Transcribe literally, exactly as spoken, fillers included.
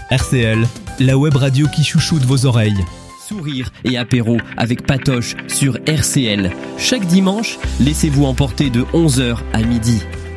R C L, la web radio qui chouchoute vos oreilles. Sourire et apéro avec Patoche sur R C L. Chaque dimanche, laissez-vous emporter de onze heures à midi.